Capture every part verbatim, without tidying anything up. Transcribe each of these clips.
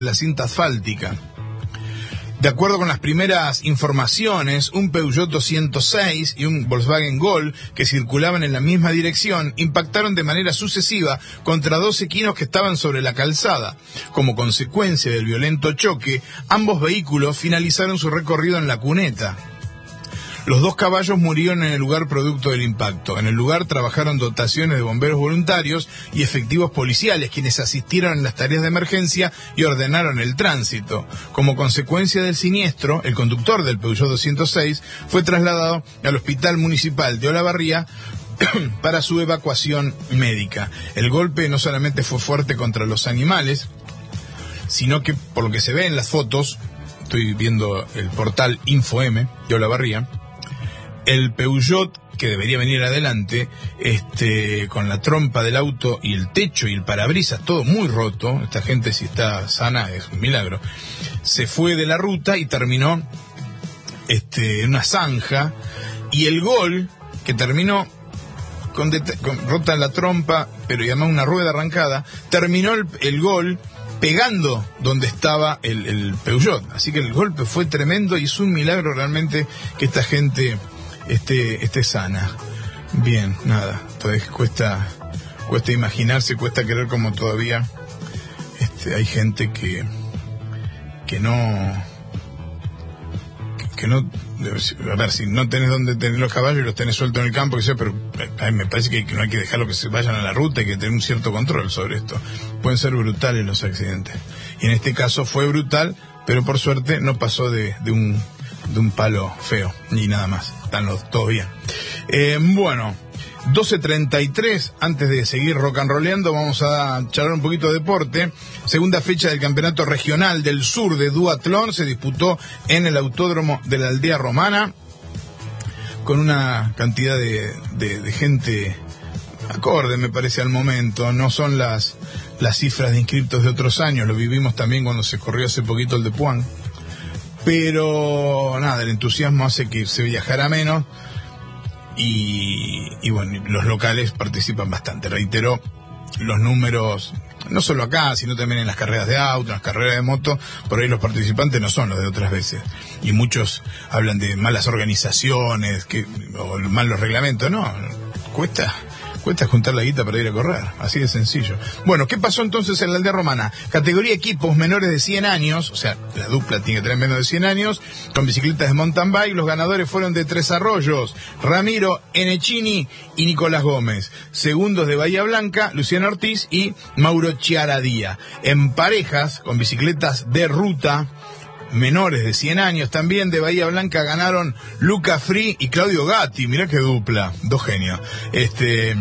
la cinta asfáltica. De acuerdo con las primeras informaciones, un Peugeot doscientos seis y un Volkswagen Gol, que circulaban en la misma dirección, impactaron de manera sucesiva contra dos equinos que estaban sobre la calzada. Como consecuencia del violento choque, ambos vehículos finalizaron su recorrido en la cuneta. Los dos caballos murieron en el lugar producto del impacto. En el lugar trabajaron dotaciones de bomberos voluntarios y efectivos policiales, quienes asistieron en las tareas de emergencia y ordenaron el tránsito. Como consecuencia del siniestro, el conductor del Peugeot doscientos seis fue trasladado al Hospital Municipal de Olavarría para su evacuación médica. El golpe no solamente fue fuerte contra los animales, sino que, por lo que se ve en las fotos, estoy viendo el portal InfoM de Olavarría, el Peugeot, que debería venir adelante, este, con la trompa del auto y el techo y el parabrisas, todo muy roto, esta gente si está sana es un milagro, se fue de la ruta y terminó este, en una zanja, y el Gol, que terminó con, con rota la trompa, pero además una rueda arrancada, terminó el, el Gol pegando donde estaba el, el Peugeot. Así que el golpe fue tremendo y es un milagro realmente que esta gente esté, esté sana. Bien, nada, entonces cuesta, cuesta imaginarse, cuesta creer como todavía este, hay gente que, que no, que, que no, a ver, si no tenés donde tener los caballos y los tenés sueltos en el campo, que sea, pero a mí me parece que, que no hay que dejarlo que se vayan a la ruta, hay que tener un cierto control sobre esto. Pueden ser brutales los accidentes. Y en este caso fue brutal, pero por suerte no pasó de, de un de un palo feo, ni nada más. Están los, todos bien. Eh, bueno, doce treinta y tres, antes de seguir rock and rollando, vamos a charlar un poquito de deporte. Segunda fecha del Campeonato Regional del Sur de Duatlón se disputó en el Autódromo de la Aldea Romana, con una cantidad de, de, de gente acorde, me parece, al momento. No son las, las cifras de inscriptos de otros años, lo vivimos también cuando se corrió hace poquito el de Puan. Pero nada, el entusiasmo hace que se viajara menos y, y bueno, los locales participan bastante. Reitero, los números, no solo acá, sino también en las carreras de auto, en las carreras de moto, por ahí los participantes no son los de otras veces. Y muchos hablan de malas organizaciones, que, o malos reglamentos. No, cuesta... Cuesta juntar la guita para ir a correr, así de sencillo. Bueno, ¿qué pasó entonces en la Aldea Romana? Categoría equipos menores de cien años, o sea, la dupla tiene que tener menos de cien años, con bicicletas de mountain bike. Los ganadores fueron de Tres Arroyos, Ramiro Enechini y Nicolás Gómez. Segundos de Bahía Blanca, Luciano Ortiz y Mauro Chiaradía. En parejas, con bicicletas de ruta, menores de cien años también, de Bahía Blanca ganaron Luca Free y Claudio Gatti. Mirá qué dupla, dos genios. Este,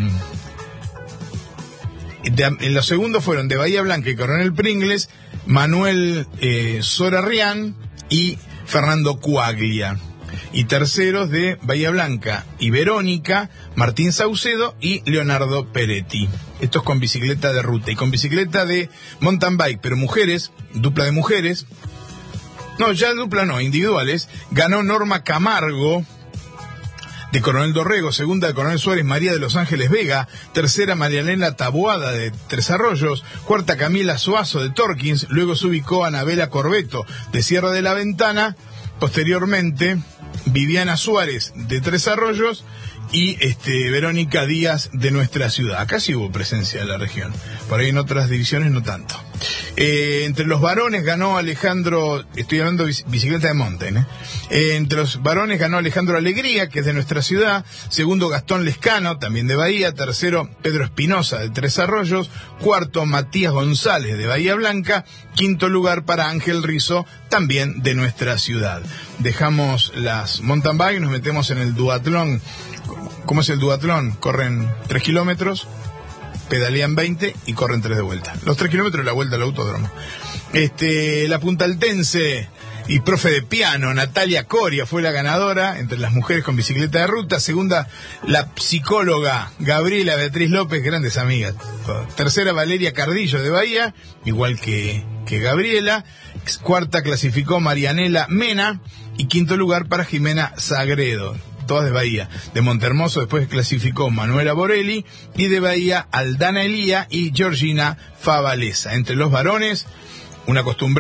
de, en los segundos fueron de Bahía Blanca y Coronel Pringles, Manuel eh, Sorarrián y Fernando Cuaglia. Y terceros de Bahía Blanca y Verónica, Martín Saucedo y Leonardo Peretti. Estos con bicicleta de ruta. Y con bicicleta de mountain bike, pero mujeres, dupla de mujeres, no, ya dupla no, individuales, ganó Norma Camargo de Coronel Dorrego, segunda de Coronel Suárez María de Los Ángeles Vega, tercera Marianela Taboada de Tres Arroyos, cuarta Camila Suazo de Torkins, luego se ubicó Anabela Corbeto de Sierra de la Ventana, posteriormente Viviana Suárez de Tres Arroyos y este Verónica Díaz de Nuestra Ciudad. Acá sí hubo presencia de la región, por ahí en otras divisiones no tanto. Eh, entre los varones ganó Alejandro, estoy hablando de bicicleta de mountain, ¿eh? Eh, entre los varones ganó Alejandro Alegría, que es de Nuestra Ciudad, segundo Gastón Lescano, también de Bahía, tercero Pedro Espinosa de Tres Arroyos, cuarto Matías González de Bahía Blanca, quinto lugar para Ángel Rizo, también de Nuestra Ciudad. Dejamos las mountain bike y nos metemos en el duatlón. ¿Cómo es el duatlón? Corren tres kilómetros, pedalean veinte y corren tres de vuelta. Los tres kilómetros de la vuelta al autódromo. Este, la puntaltense y profe de piano, Natalia Coria, fue la ganadora entre las mujeres con bicicleta de ruta. Segunda, la psicóloga Gabriela Beatriz López, grandes amigas. Tercera, Valeria Cardillo de Bahía, igual que, que Gabriela. Cuarta clasificó Marianela Mena y quinto lugar para Jimena Sagredo, todas de Bahía. De Montehermoso después clasificó Manuela Borelli y de Bahía Aldana Elía y Georgina Favalesa. Entre los varones, una costumbre